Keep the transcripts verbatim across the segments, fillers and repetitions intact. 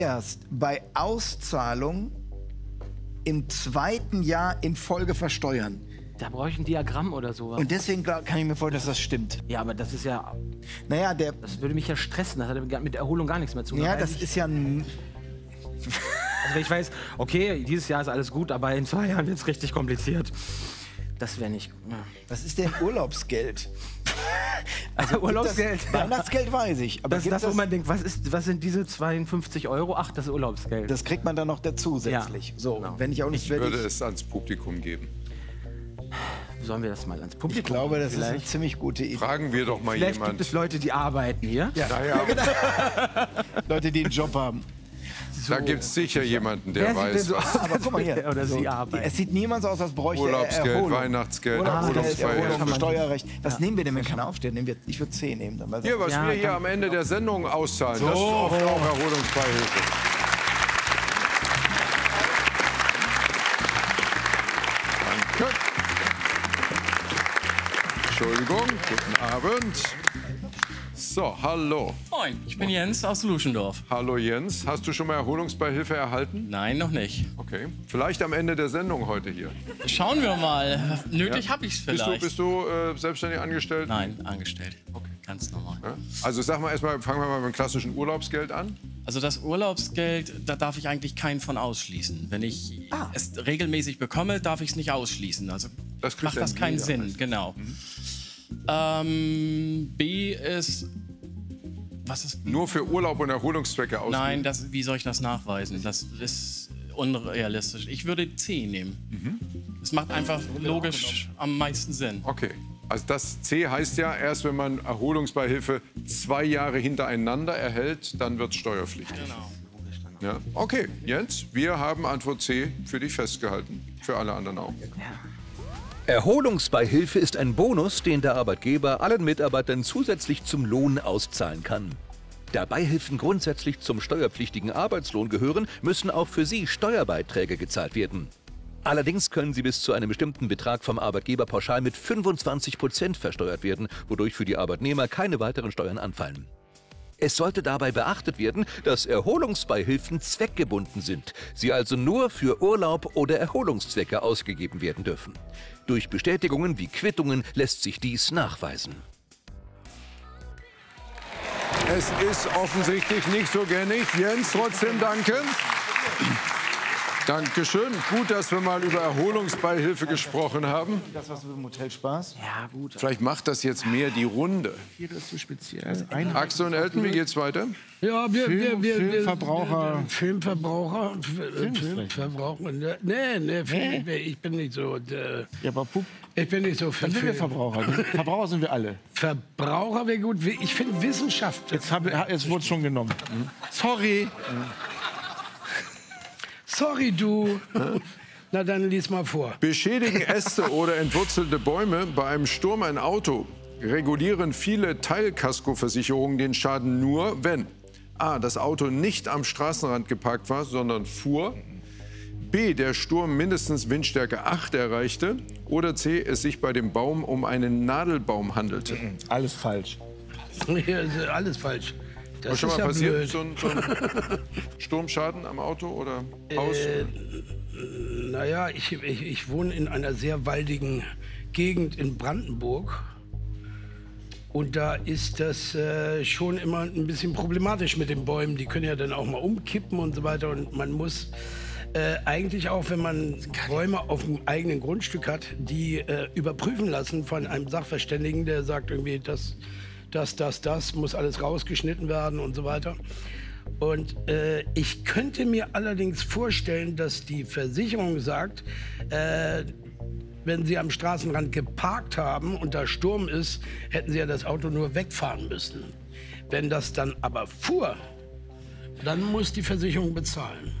erst bei Auszahlung im zweiten Jahr in Folge versteuern. Da brauche ich ein Diagramm oder so. Und deswegen glaub, kann ich mir vorstellen, dass das stimmt. Ja, aber das ist ja... Naja, der... Das würde mich ja stressen. Das hat mit Erholung gar nichts mehr zu tun. Ja, das ist ja ein... Also wenn ich weiß, okay, dieses Jahr ist alles gut, aber in zwei Jahren wird es richtig kompliziert. Das wäre nicht... Ja. Was ist denn Urlaubsgeld? Also Urlaubsgeld. Das, Weihnachtsgeld weiß ich. Aber das ist das, wo man denkt, was, ist, was sind diese zweiundfünfzig Euro? Ach, das ist Urlaubsgeld. Das kriegt man dann noch dazu zusätzlich. Ja, so, genau. wenn ich auch nicht Ich würde es ans Publikum geben. Sollen wir das mal ans Publikum? Ich glaube, das vielleicht? ist eine ziemlich gute Idee. Fragen wir doch mal Vielleicht jemand. gibt es Leute, die arbeiten hier. Ja. Naja, Leute, die einen Job haben. da gibt es sicher jemanden, der Wer sieht denn weiß, so was. aus, Aber guck mal hier. oder so, sie arbeiten? Es sieht niemand so aus, als bräuchte er Urlaubsgeld, Erholung. Weihnachtsgeld, Urlaubsgeld, Urlaubsfreiheit. Erholung, Steuerrecht. Was Ja. nehmen wir denn, wenn keiner aufsteht? Nehmen wir, ich würde zehn nehmen. Dann, weil Hier, was Ja, wir hier dann- am Ende der Sendung auszahlen, das ist oft auch Erholungsbeihilfe. Danke. Entschuldigung, guten Abend. So, hallo. Moin, ich bin Jens aus Luschendorf. Hallo Jens, hast du schon mal Erholungsbeihilfe erhalten? Nein, noch nicht. Okay, vielleicht am Ende der Sendung heute hier. Schauen wir mal. Nötig Ja? habe ich es Bist du, vielleicht. bist du äh, selbstständig angestellt? Nein, angestellt. Okay. Ganz normal. Ja? Also sag mal erstmal, fangen wir mal mit dem klassischen Urlaubsgeld an. Also das Urlaubsgeld, da darf ich eigentlich keinen von ausschließen. Wenn ich es regelmäßig bekomme, darf ich es nicht ausschließen. Also Das kriegt macht das dann keinen jeder, Sinn, weißt du. genau. Ähm, B ist... Was ist... Nur für Urlaub und Erholungszwecke ausgeben? Nein, das, wie soll ich das nachweisen? Das ist unrealistisch. Ich würde C nehmen. Das macht einfach logisch am meisten Sinn. Okay, also das C heißt ja, erst wenn man Erholungsbeihilfe zwei Jahre hintereinander erhält, dann wird es steuerpflichtig. Genau. Ja? Okay, Jens, wir haben Antwort C für dich festgehalten. Für alle anderen auch. Erholungsbeihilfe ist ein Bonus, den der Arbeitgeber allen Mitarbeitern zusätzlich zum Lohn auszahlen kann. Da Beihilfen grundsätzlich zum steuerpflichtigen Arbeitslohn gehören, müssen auch für sie Steuerbeiträge gezahlt werden. Allerdings können sie bis zu einem bestimmten Betrag vom Arbeitgeber pauschal mit fünfundzwanzig Prozent versteuert werden, wodurch für die Arbeitnehmer keine weiteren Steuern anfallen. Es sollte dabei beachtet werden, dass Erholungsbeihilfen zweckgebunden sind, sie also nur für Urlaub oder Erholungszwecke ausgegeben werden dürfen. Durch Bestätigungen wie Quittungen lässt sich dies nachweisen. Es ist offensichtlich nicht so gängig. Jens, trotzdem danke. Dankeschön. Gut, dass wir mal über Erholungsbeihilfe gesprochen haben. Das was mit dem Hotel Spaß? Ja, gut. Vielleicht macht das jetzt mehr die Runde. Hier, das ist so speziell. Axel und Elton, wie geht's weiter? Ja, wir, wir, wir, Filmverbraucher. wir, Filmverbraucher, F- Filmverbraucher. Ne, nee, nee, Film, ich bin nicht so. Äh, Ja, aber Pup, ich bin nicht so für dann sind wir Film. Verbraucher. Verbraucher sind wir alle. Verbraucher wäre gut. Ich finde Wissenschaft. Jetzt, hab, jetzt wurde es schon genommen. Sorry. Sorry, du. Na, dann lies mal vor. Beschädigen Äste oder entwurzelte Bäume bei einem Sturm ein Auto, regulieren viele Teilkaskoversicherungen den Schaden nur, wenn a. das Auto nicht am Straßenrand geparkt war, sondern fuhr, b. der Sturm mindestens Windstärke acht erreichte oder c. es sich bei dem Baum um einen Nadelbaum handelte. Alles falsch. Hier ist alles falsch. Das Was schon ist mal ja passiert? blöd. So ein, so ein Sturmschaden am Auto oder Haus? Äh, naja, ich, ich, ich wohne in einer sehr waldigen Gegend in Brandenburg. Und da ist das äh, schon immer ein bisschen problematisch mit den Bäumen. Die können ja dann auch mal umkippen und so weiter. Und man muss äh, eigentlich auch, wenn man Bäume auf dem eigenen Grundstück hat, die äh, überprüfen lassen von einem Sachverständigen, der sagt irgendwie, das, das, das, das muss alles rausgeschnitten werden und so weiter. Und äh, ich könnte mir allerdings vorstellen, dass die Versicherung sagt, äh, wenn Sie am Straßenrand geparkt haben und da Sturm ist, hätten Sie ja das Auto nur wegfahren müssen. Wenn das dann aber fuhr, dann muss die Versicherung bezahlen.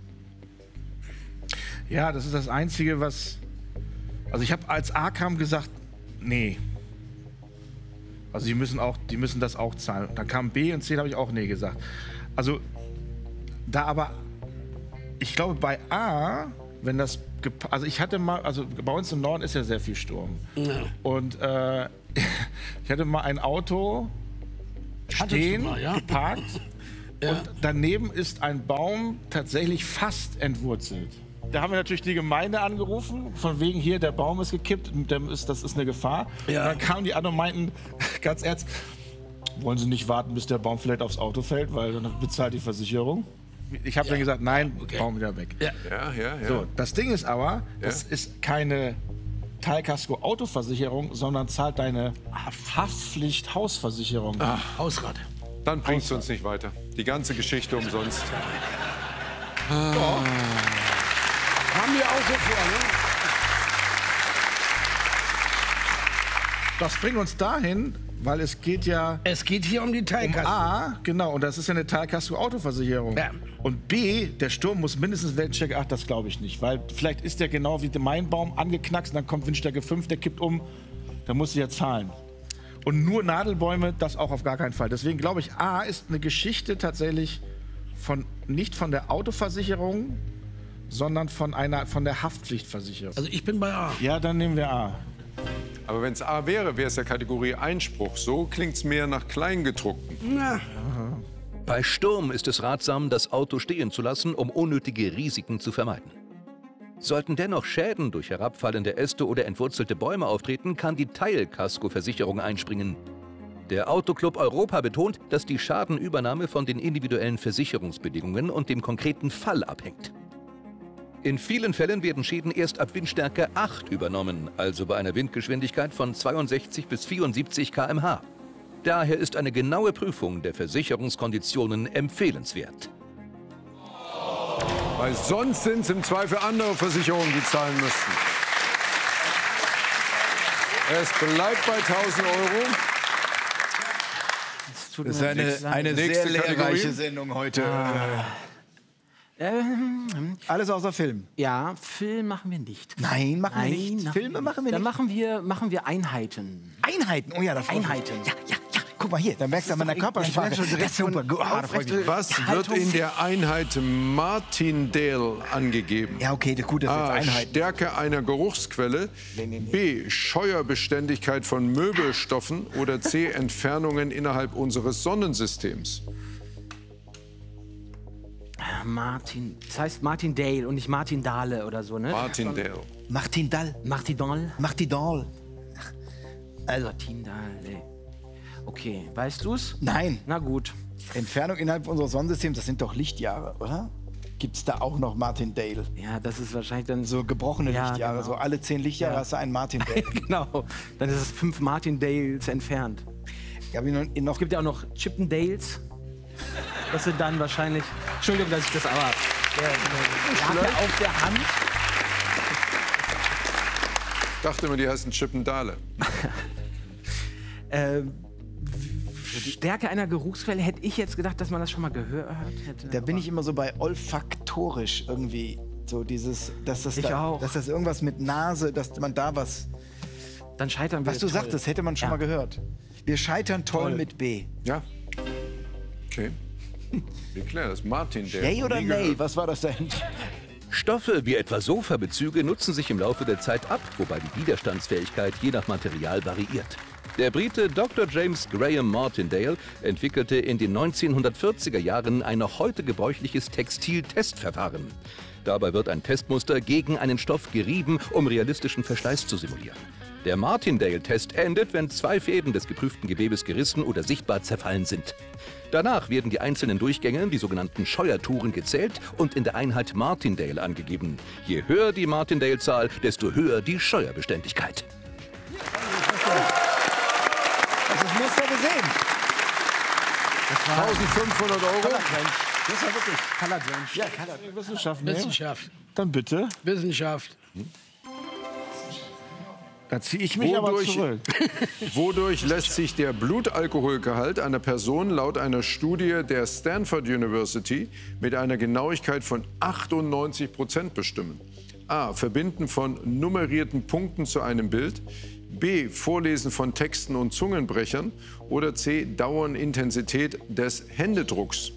Ja, das ist das Einzige, was... Also ich habe als A kam gesagt, nee. Also die müssen, auch, die müssen das auch zahlen. Dann kam B und C, da habe ich auch nee gesagt. Also da aber... Ich glaube bei A, wenn das... Also ich hatte mal... Also bei uns im Norden ist ja sehr viel Sturm. Ja. Und äh, ich hatte mal ein Auto Hattest du stehen, mal, ja? geparkt. Ja. Und daneben ist ein Baum tatsächlich fast entwurzelt. Da haben wir natürlich die Gemeinde angerufen, von wegen hier, der Baum ist gekippt, dem ist, das ist eine Gefahr. Ja. Und dann kamen die an und meinten, ganz ernst, wollen Sie nicht warten, bis der Baum vielleicht aufs Auto fällt, weil dann bezahlt die Versicherung? Ich habe Ja. dann gesagt, nein, Okay. Baum wieder weg. Ja. Ja, ja, ja. So, das Ding ist aber, Ja. das ist keine Teilkasko-Autoversicherung, sondern zahlt deine Haftpflicht-Hausversicherung. Hausrat. Dann bringt es uns nicht weiter. Die ganze Geschichte umsonst. Haben wir auch so vor, ne? Das bringt uns dahin, weil es geht ja Es geht hier um die um Teilkasse. A, genau, und das ist ja eine Teilkasko-Autoversicherung. Ja. Und B, der Sturm muss mindestens Windstärke acht, das glaube ich nicht. Weil vielleicht ist der genau wie mein Baum angeknackst und dann kommt Windstärke fünf, der kippt um, da muss sie ja zahlen. Und nur Nadelbäume, das auch auf gar keinen Fall. Deswegen glaube ich, A ist eine Geschichte tatsächlich von, nicht von der Autoversicherung, sondern von, einer, von der Haftpflichtversicherung. Also ich bin bei A. Ja, dann nehmen wir A. Aber wenn es A wäre, wäre es ja Kategorie Einspruch. So klingt es mehr nach Kleingedruckten. Na, Bei Sturm ist es ratsam, das Auto stehen zu lassen, um unnötige Risiken zu vermeiden. Sollten dennoch Schäden durch herabfallende Äste oder entwurzelte Bäume auftreten, kann die Teilkaskoversicherung einspringen. Der Autoclub Europa betont, dass die Schadenübernahme von den individuellen Versicherungsbedingungen und dem konkreten Fall abhängt. In vielen Fällen werden Schäden erst ab Windstärke acht übernommen, also bei einer Windgeschwindigkeit von zweiundsechzig bis vierundsiebzig Kilometer pro Stunde. Daher ist eine genaue Prüfung der Versicherungskonditionen empfehlenswert. Weil sonst sind es im Zweifel andere Versicherungen, die zahlen müssten. Es bleibt bei tausend Euro. Es tut Das ist mir eine, leid. eine Nächste sehr lehrreiche Kategorie. Sendung heute. Ähm, Alles außer Film. ja, Film machen wir nicht. Nein, machen wir Nein, nicht. machen Filme wir machen wir Dann nicht. machen wir, machen wir Einheiten. Einheiten. Oh ja, da freue ich mich. Einheiten. Ja, ja, ja. Guck mal hier, da merkst du an meiner doch- Körpersprache. ich merk schon direkt Das ist super. so ein Ah, da freu ich mich. Was wird in der Einheit Martindale angegeben? Ja, okay, das- gut, das ist A. jetzt Einheiten. Stärke einer Geruchsquelle. Nee, nee, nee. B. Scheuerbeständigkeit von Möbelstoffen. Oder C. Entfernungen innerhalb unseres Sonnensystems. Martin, das heißt Martin Dale und nicht Martin Dahle oder so, ne? Martindale. Martin Dall. Martin Dahl? Martin Dall. Also, Martin Dahle. Okay, weißt du's? nein. Na gut. Entfernung innerhalb unseres Sonnensystems, das sind doch Lichtjahre, oder? Gibt es da auch noch Martin Dale? Ja, das ist wahrscheinlich dann so. So gebrochene Ja, Lichtjahre, genau. so alle zehn Lichtjahre Ja. hast du einen Martin Dale. Genau. Dann ist es fünf Martin Dales entfernt. Ich habe ihn noch, noch Es gibt ja auch noch Chippendales. Das sind dann wahrscheinlich. Entschuldigung, dass ich das aber. Der, der lag ja auf der Hand. Ich dachte immer, die heißen Chippendale. Ähm, Stärke einer Geruchsquelle hätte ich jetzt gedacht, dass man das schon mal gehört hätte. Da bin ich immer so bei olfaktorisch irgendwie. So dieses, dass das, Ich da, auch. dass das irgendwas mit Nase, dass man da was. Dann scheitern wir. Was du toll. sagtest, hätte man schon Ja. mal gehört. Wir scheitern toll, Toll. mit B. Ja. Okay. Wir klären das. Martindale. Yay oder Nie nay? gehört. Was war das denn? Stoffe wie etwa Sofabezüge nutzen sich im Laufe der Zeit ab, wobei die Widerstandsfähigkeit je nach Material variiert. Der Brite Doktor James Graham Martindale entwickelte in den neunzehnhundertvierziger Jahren ein noch heute gebräuchliches Textiltestverfahren. Dabei wird ein Testmuster gegen einen Stoff gerieben, um realistischen Verschleiß zu simulieren. Der Martindale-Test endet, wenn zwei Fäden des geprüften Gewebes gerissen oder sichtbar zerfallen sind. Danach werden die einzelnen Durchgänge, die sogenannten Scheuertouren, gezählt und in der Einheit Martindale angegeben. Je höher die Martindale-Zahl, desto höher die Scheuerbeständigkeit. Das ist Muster gesehen. eintausendfünfhundert Euro. Das war wirklich. Color Drench. Ja, kann er. Wissenschaft, ne? Wissenschaft. Dann bitte. Wissenschaft. Da ziehe ich mich aber Wodurch, zurück. wodurch lässt sich der Blutalkoholgehalt einer Person laut einer Studie der Stanford University mit einer Genauigkeit von achtundneunzig Prozent bestimmen? A. Verbinden von nummerierten Punkten zu einem Bild. B. Vorlesen von Texten und Zungenbrechern. Oder C. Dauer und Intensität des Händedrucks.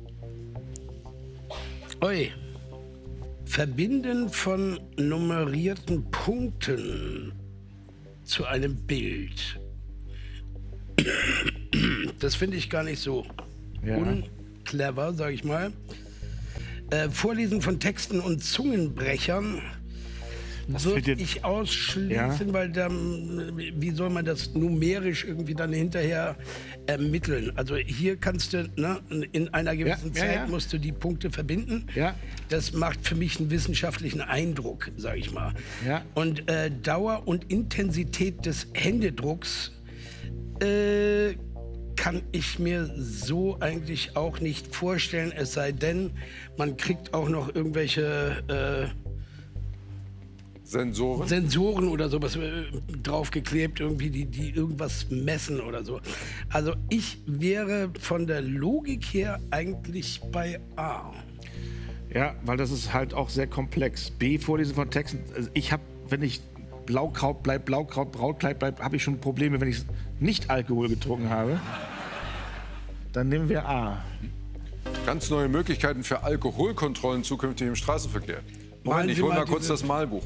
Ui. Verbinden von nummerierten Punkten zu einem Bild. Das finde ich gar nicht so Ja. clever, sag ich mal. Äh, Vorlesen von Texten und Zungenbrechern würde ich ausschließen, ja. weil dann, wie soll man das numerisch irgendwie dann hinterher ermitteln? Also hier kannst du, ne, in einer gewissen ja, Zeit ja, ja. musst du die Punkte verbinden. Ja. Das macht für mich einen wissenschaftlichen Eindruck, sag ich mal. Ja. Und äh, Dauer und Intensität des Händedrucks äh, kann ich mir so eigentlich auch nicht vorstellen, es sei denn, man kriegt auch noch irgendwelche äh, Sensoren? Sensoren oder sowas äh, draufgeklebt, irgendwie, die, die irgendwas messen oder so. Also ich wäre von der Logik her eigentlich bei A. Ja, weil das ist halt auch sehr komplex. B, Vorlesen von Texten. Also ich habe, wenn ich Blaukraut bleibt, Blaukraut, Brautkleid bleibt, habe ich schon Probleme, wenn ich nicht Alkohol getrunken habe. Dann nehmen wir A. Ganz neue Möglichkeiten für Alkoholkontrollen zukünftig im Straßenverkehr. Moment, ich hole mal kurz das Malbuch.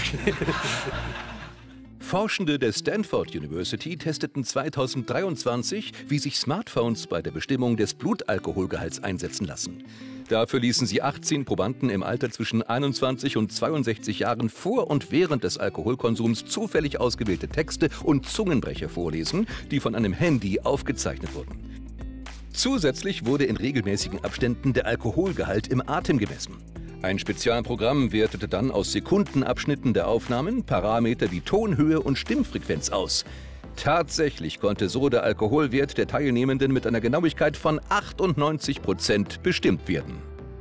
Forschende der Stanford University testeten zweitausenddreiundzwanzig, wie sich Smartphones bei der Bestimmung des Blutalkoholgehalts einsetzen lassen. Dafür ließen sie achtzehn Probanden im Alter zwischen einundzwanzig und zweiundsechzig Jahren vor und während des Alkoholkonsums zufällig ausgewählte Texte und Zungenbrecher vorlesen, die von einem Handy aufgezeichnet wurden. Zusätzlich wurde in regelmäßigen Abständen der Alkoholgehalt im Atem gemessen. Ein Spezialprogramm wertete dann aus Sekundenabschnitten der Aufnahmen Parameter wie Tonhöhe und Stimmfrequenz aus. Tatsächlich konnte so der Alkoholwert der Teilnehmenden mit einer Genauigkeit von achtundneunzig Prozent bestimmt werden.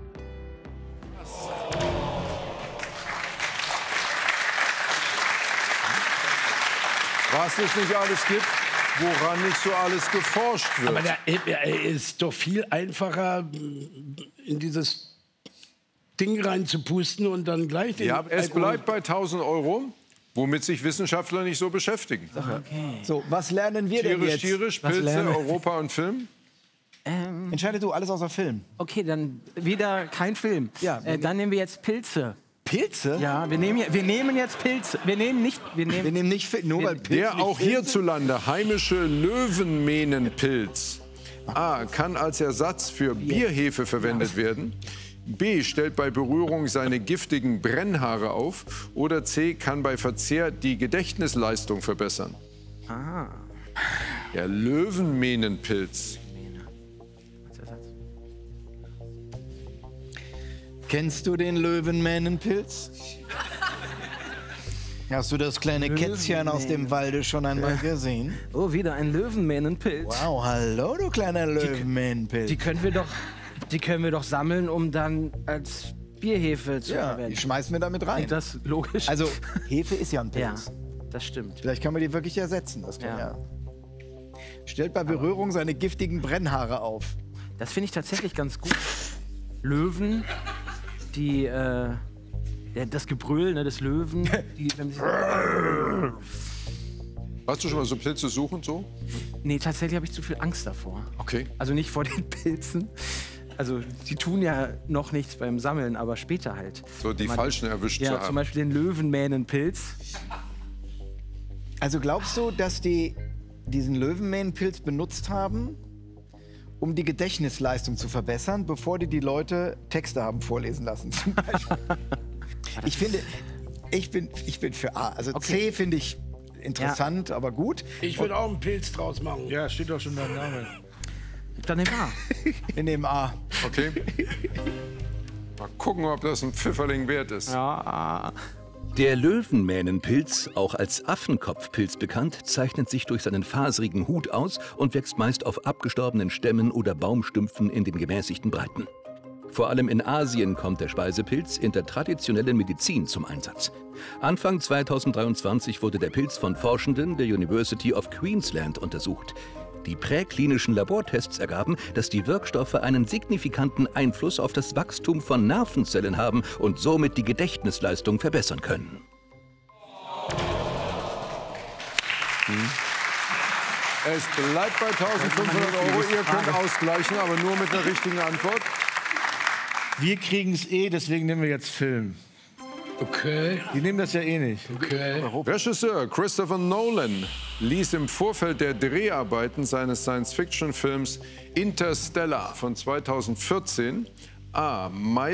Was es nicht alles gibt, woran nicht so alles geforscht wird. Aber der ist doch viel einfacher, in dieses Ding reinzupusten und dann gleich den Ja, es bleibt bei tausend Euro, womit sich Wissenschaftler nicht so beschäftigen. Okay. So, was lernen wir Tierisch, denn jetzt? tierisch, Pilze, Europa und Film? Ähm, Entscheide du, alles außer Film. Okay, dann wieder kein Film. Ja, äh, dann nehmen wir jetzt Pilze. Pilze? Ja, wir nehmen, wir nehmen jetzt Pilze. Wir nehmen nicht... Wir nehmen, Wir nehmen nicht Fil- nur weil Pilze Der nicht auch Filze- hierzulande heimische Löwenmähnenpilz. A. Kann als Ersatz für Bierhefe verwendet werden. B. Stellt bei Berührung seine giftigen Brennhaare auf. Oder C. Kann bei Verzehr die Gedächtnisleistung verbessern. Ah. Der Löwenmähnenpilz. Kennst du den Löwenmähnenpilz? Hast du das kleine Kätzchen aus dem Walde schon einmal gesehen? Oh, wieder ein Löwenmähnenpilz. Wow, hallo, du kleiner Löwenmähnenpilz. Die können wir doch, die können wir doch sammeln, um dann als Bierhefe zu Ja, verwenden. die schmeißen wir damit rein. Ist das logisch? Also, Hefe ist ja ein ja, Pilz. das stimmt. Vielleicht kann man die wirklich ersetzen. Das kann Ja. ja. Stellt bei Berührung seine giftigen Brennhaare auf. Das finde ich tatsächlich ganz gut. Löwen, die, äh, der, das Gebrüll ne, des Löwen. Die, wenn sie Hast du schon mal so Pilze suchen so? nee, tatsächlich habe ich zu viel Angst davor. Okay. Also nicht vor den Pilzen. Also die tun ja noch nichts beim Sammeln, aber später halt. So die Man- Falschen erwischt zu Ja, haben. zum Beispiel den Löwenmähnenpilz. Also glaubst du, dass die diesen Löwenmähnenpilz benutzt haben, um die Gedächtnisleistung zu verbessern, bevor die die Leute Texte haben vorlesen lassen, zum Beispiel? Ich finde, ich bin, ich bin für A. Also Okay. C finde ich interessant, aber gut. Ich würde auch einen Pilz draus machen. Ja, steht doch schon dein Name. Dann nehmen wir. Wir nehmen A. Okay. Mal gucken, ob das ein Pfifferling wert ist. Ja. Der Löwenmähnenpilz, auch als Affenkopfpilz bekannt, zeichnet sich durch seinen faserigen Hut aus und wächst meist auf abgestorbenen Stämmen oder Baumstümpfen in den gemäßigten Breiten. Vor allem in Asien kommt der Speisepilz in der traditionellen Medizin zum Einsatz. Anfang zweitausenddreiundzwanzig wurde der Pilz von Forschenden der University of Queensland untersucht. Die präklinischen Labortests ergaben, dass die Wirkstoffe einen signifikanten Einfluss auf das Wachstum von Nervenzellen haben und somit die Gedächtnisleistung verbessern können. Es bleibt bei eintausendfünfhundert Euro. Ihr könnt ausgleichen, aber nur mit einer richtigen Antwort. Wir kriegen es eh, deswegen nehmen wir jetzt Film. Okay, Die nehmen das ja eh nicht. okay. Regisseur Christopher Nolan ließ im Vorfeld der Dreharbeiten seines Science-Fiction-Films Interstellar von zweitausendvierzehn A.